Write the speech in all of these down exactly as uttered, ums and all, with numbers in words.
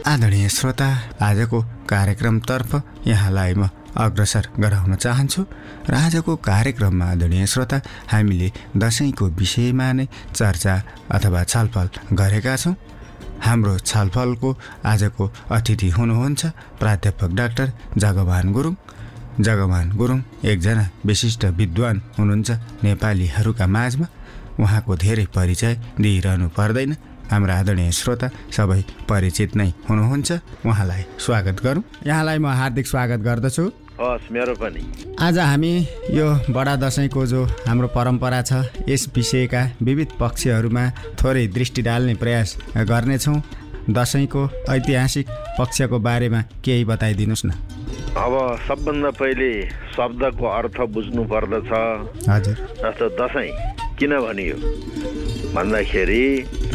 आदरणीय श्रोता, आजको कार्यक्रमतर्फ यहाँलाई म अग्रसर गराउन चाहन्छु र आजको कार्यक्रममा आदरणीय श्रोता हामीले दशैंको विषयमा नै चर्चा अथवा छलफल गरेका छौँ। हाम्रो छलफलको आजको अतिथि हुनुहुन्छ प्राध्यापक डाक्टर जगमान गुरुङ। जगमान गुरुङ एकजना विशिष्ट विद्वान हुनुहुन्छ नेपालीहरूका माझमा। उहाँको धेरै परिचय दिइरहनु पर्दैन, हाम्रा आदरणीय श्रोता सबै परिचित नै हुनुहुन्छ। उहाँलाई स्वागत गरौँ। यहाँलाई म हार्दिक स्वागत गर्दछु। हस्, मेरो पनि। आज हामी यो बडा दशैंको जो हाम्रो परम्परा छ यस विषयका विविध पक्षहरूमा थोरै दृष्टि डाल्ने प्रयास गर्नेछौँ। दशैंको ऐतिहासिक पक्षको बारेमा केही बताइदिनुहोस् न। अब सबभन्दा पहिले शब्दको अर्थ बुझ्नु पर्दछ। हजुर। जस्तो दशैं किन भनियो भन्दाखेरि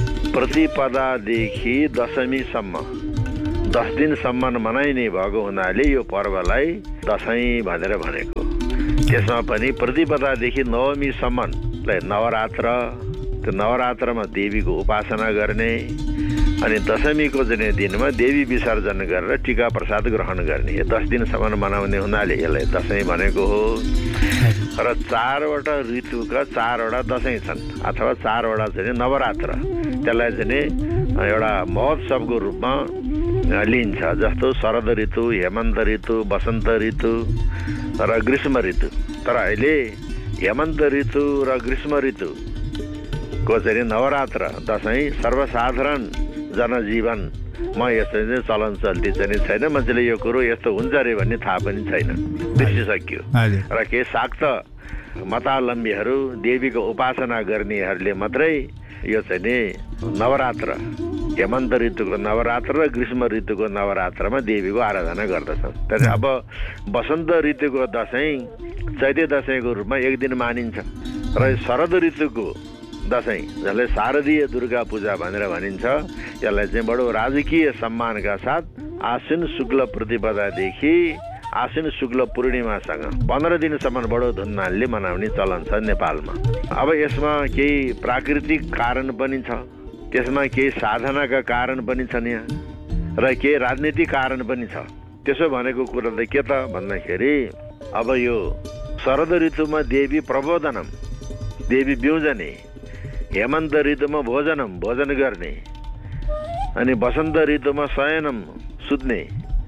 प्रतिपदादेखि दशमीसम्म दस दिनसम्म मनाइने भएको हुनाले यो पर्वलाई दशैं भनेर भनेको। त्यसमा पनि प्रतिपदादेखि नवमीसम्मलाई नवरात्र, त्यो नवरात्रमा देवीको उपासना गर्ने अनि दशमीको चाहिँ दिनमा देवी विसर्जन गरेर टीका प्रसाद ग्रहण गर्ने, यो दस दिनसम्म मनाउने हुनाले यसलाई दशैं भनेको हो। र चारवटा ऋतुका चारवटा दशैं छन् अथवा चारवटा चाहिँ नवरात्र, त्यसलाई चाहिँ एउटा महोत्सवको रूपमा लिइन्छ। जस्तो शरद ऋतु, हेमन्त ऋतु, वसन्त ऋतु र ग्रीष्म ऋतु। तर अहिले हेमन्त ऋतु र ग्रीष्म ऋतुको चाहिँ नवरात्र दशैं सर्वसाधारण जनजीवनमा यस्तो चाहिँ चलन चल्ती चाहिँ छैन। मान्छेले यो कुरो यस्तो हुन्छ अरे भन्ने थाहा पनि छैन, बिर्सिसक्यो। र केही शाक्त मतावलम्बीहरू, देवीको उपासना गर्नेहरूले मात्रै यो चाहिँ नि नवरात्र, हेमन्त ऋतुको नवरात्र र ग्रीष्म ऋतुको नवरात्रमा देवीको आराधना गर्दछन्। त्यसै अब वसन्त ऋतुको दशैं चैते दशैंको रूपमा एक दिन मानिन्छ र शरद ऋतुको दशैं जसलाई शारदीय दुर्गा पूजा भनेर भनिन्छ, यसलाई चाहिँ बडो राजकीय सम्मानका साथ आश्विन शुक्ल प्रतिपदादेखि आश्विन शुक्ल पूर्णिमासँग पन्ध्र दिनसम्म बडो धुमधामले मनाउने चलन छ नेपालमा। अब यसमा केही प्राकृतिक कारण पनि छ, त्यसमा केही साधनाका कारण पनि छन् यहाँ, र केही राजनीतिक कारण पनि छ। त्यसो भनेको कुरा त के त भन्दाखेरि अब यो शरद ऋतुमा देवी प्रबोधनम, देवी बिउजने, हेमन्त ऋतुमा भोजनम, भोजन गर्ने, अनि वसन्त ऋतुमा शयनम, सुत्ने,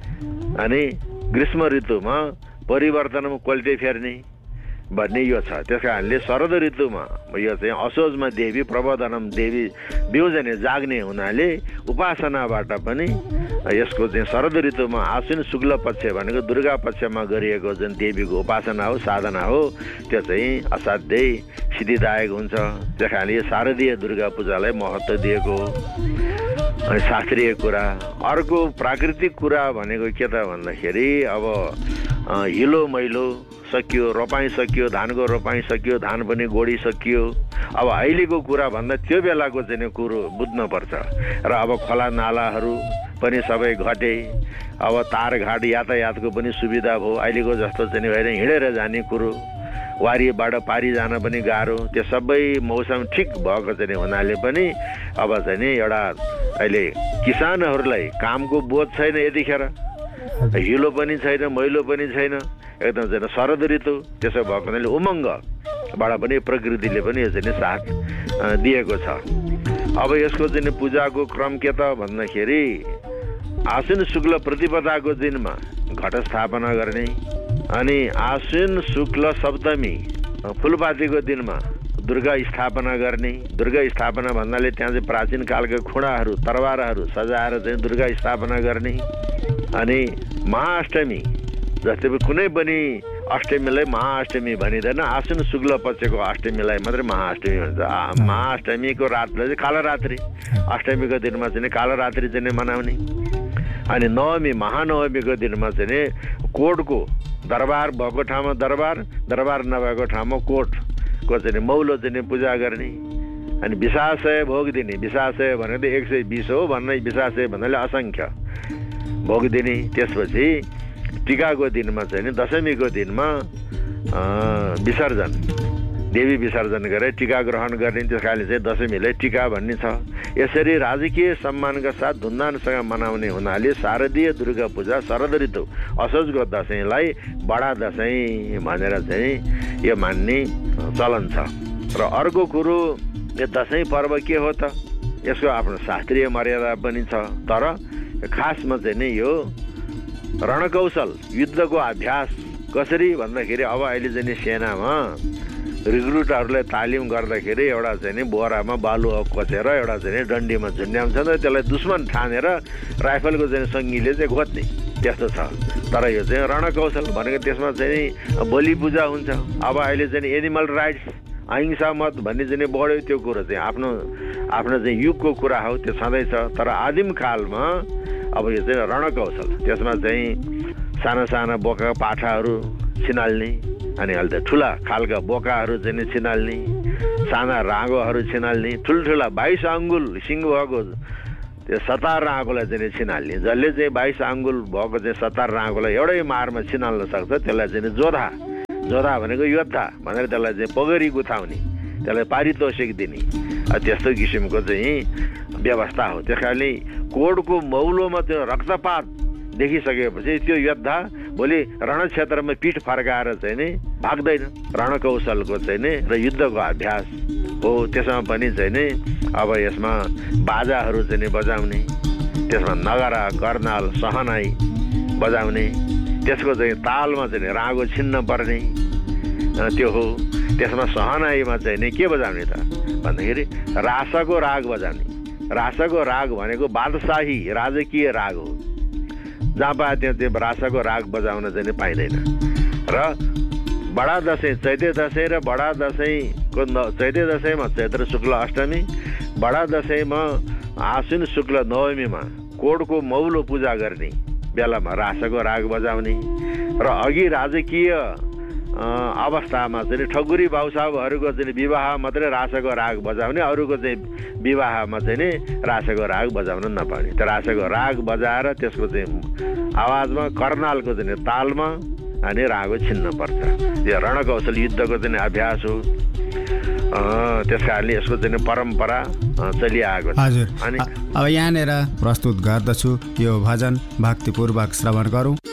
अनि ग्रीष्म ऋतुमा परिवर्तनमा कोल्टे फेर्ने भन्ने यो छ। त्यस कारणले शरद ऋतुमा यो चाहिँ असोजमा देवी प्रबोधनम, देवी बिउजने, जाग्ने हुनाले उपासनाबाट पनि यसको चाहिँ शरद ऋतुमा आश्विन शुक्ल पक्ष भनेको दुर्गा पक्षमा गरिएको जुन देवीको उपासना हो, साधना हो, त्यो चाहिँ असाध्यै सिद्धिदायक हुन्छ। त्यस कारणले यो शारदीय दुर्गा पूजालाई महत्त्व दिएको अनि शास्त्रीय कुरा। अर्को प्राकृतिक कुरा भनेको के त भन्दाखेरि अब हिलो मैलो सकियो, रोपाइँ सकियो, धानको रोपाइँ सकियो, धान पनि गोडी सकियो। अब अहिलेको कुरा भन्दा त्यो बेलाको चाहिँ कुरो बुझ्नुपर्छ। र अब खोला नालाहरू पनि सबै घटे, अब तारघाट यातायातको पनि सुविधा भयो। अहिलेको जस्तो चाहिँ भएर हिँडेर जाने कुरो, वारीबाट पारी जान पनि गाह्रो, त्यो सबै मौसम ठिक भएको चाहिँ हुनाले पनि अब चाहिँ नि एउटा अहिले किसानहरूलाई कामको बोझ छैन, यतिखेर हिलो पनि छैन, मैलो पनि छैन, एकदम चाहिँ शरद ऋतु। त्यसो भएको हुनाले उमङ्गबाट पनि प्रकृतिले पनि यो चाहिँ साथ दिएको छ। अब यसको चाहिँ पूजाको क्रम के त भन्दाखेरि आश्विन शुक्ल प्रतिपदाको दिनमा घट स्थापना गर्ने, अनि आश्विन शुक्ल सप्तमी फुलपातीको दिनमा दुर्गा स्थापना गर्ने। दुर्गा स्थापना भन्नाले त्यहाँ चाहिँ प्राचीन कालका खुँडाहरू, तरवारहरू सजाएर चाहिँ दुर्गा स्थापना गर्ने। अनि महाअष्टमी, जस्तै कुनै पनि अष्टमीलाई महाअष्टमी भनिँदैन, आश्विन शुक्ल पक्षको अष्टमीलाई मात्रै महाअष्टमी भन्छ। महाअष्टमीको रातलाई चाहिँ कालरात्रि, अष्टमीको दिनमा चाहिँ कालरात्रि चाहिँ मनाउने। अनि नवमी, महानवमीको दिनमा चाहिँ कोटको दरबार भएको ठाउँमा दरबार, दरबार नभएको ठाउँमा कोटको चाहिँ मौलो चाहिँ पूजा गर्ने। अनि विशासय भोग दिने, विशासय भनेको एक सय बिस हो भन्ने, विशासय भन्नाले असङ्ख्य भोग दिने। त्यसपछि टीकाको दिनमा चाहिँ दशमीको दिनमा विसर्जन देवी विसर्जन गरे टीका ग्रहण गर्ने, त्यस कारणले चाहिँ दसैँ मिले टीका भन्ने छ। यसरी राजकीय सम्मानका साथ धुमधामसँग मनाउने हुनाले शारदीय दुर्गा पूजा शरद ऋतु असोजको दसैँलाई बडा दसैँ भनेर चाहिँ यो मान्ने चलन छ। र अर्को कुरो यो दसैँ पर्व के हो त, यसको आफ्नो शास्त्रीय मर्यादा पनि छ। तर खासमा चाहिँ नि यो रणकौशल युद्धको अभ्यास कसरी भन्दाखेरि अब अहिले चाहिँ नि सेनामा रिक्रुटहरूलाई तालिम गर्दाखेरि एउटा चाहिँ नि बोरामा बालु कसेर एउटा चाहिँ नि डन्डीमा झुन्ड्याउँछ र त्यसलाई दुश्मन ठानेर राइफलको चाहिँ सङ्गीले चाहिँ खोज्ने त्यस्तो छ। तर यो चाहिँ रणकौशल भनेको त्यसमा चाहिँ नि बलि पूजा हुन्छ। अब अहिले चाहिँ एनिमल राइट्स अहिंसा मत भन्ने चाहिँ बढ्यो, त्यो कुरो चाहिँ आफ्नो आफ्नो चाहिँ युगको कुरा हो, त्यो छँदैछ। तर आदिम कालमा अब यो चाहिँ रणकौशल, त्यसमा चाहिँ साना साना बोका पाठाहरू छिनाल्ने, अनि अहिले त ठुला खालका बोकाहरू चाहिँ नि छिनाल्ने, साना राँगोहरू छिनाल्ने, ठुल्ठुला बाइस अङ्गुल सिङ्गो भएको त्यो सतार राँगोलाई चाहिँ छिनाल्ने। जसले चाहिँ बाइस अङ्गुल भएको चाहिँ सतार राँगोलाई एउटै मारमा छिनाल्न सक्छ त्यसलाई चाहिँ जोधा, जोधा भनेको योद्धा भनेर त्यसलाई चाहिँ पगरी गुथाउने, त्यसलाई पारितोषिक दिने, त्यस्तो किसिमको चाहिँ व्यवस्था हो। त्यस कारणले कोडको मौलोमा त्यो रक्तपात देखिसकेपछि त्यो योद्धा भोलि रणक्षेत्रमा पिठ फर्काएर चाहिँ नि भाग्दैन। रणकौशलको चाहिँ नि र युद्धको अभ्यास हो। त्यसमा पनि चाहिँ नि अब यसमा बाजाहरू चाहिँ नि बजाउने, त्यसमा नगरा कर्नाल सहनाई बजाउने, त्यसको चाहिँ तालमा चाहिँ नि रागो छिन्न पर्ने त्यो हो। त्यसमा सहनाईमा चाहिँ नि के बजाउने त भन्दाखेरि रासको राग बजाउने। रासको राग भनेको बादशाही राजकीय राग हो, जहाँ पाए त्यहाँ त्यो रासको राग बजाउन चाहिँ नि पाइँदैन। र बडा दसैँ चैते दसैँ र बडा दसैँको चैते दसैँमा चैत्र शुक्ल अष्टमी, बडा दसैँमा आश्विन शुक्ल नवमीमा कोडको मौलो पूजा गर्ने बेलामा रासको राग बजाउने। र अघि राजकीय अवस्थामा चाहिँ ठगुरी बाउसाबहरूको चाहिँ विवाह मात्रै रासको राग बजाउने, अरूको चाहिँ विवाहमा चाहिँ नि रासको राग बजाउन नपाउने। त्यो रासको राग बजाएर त्यसको चाहिँ आवाजमा कर्नालको चाहिँ तालमा अनि रागो छिन्न पर्छ। यो रणकौशल युद्धको चाहिँ अभ्यास हो। त्यस कारणले यसको चाहिँ परम्परा चलिआएको छ। हजुर, अनि अब यहाँनिर प्रस्तुत गर्दछु यो भजन भक्तिपूर्वक श्रवण गरौँ।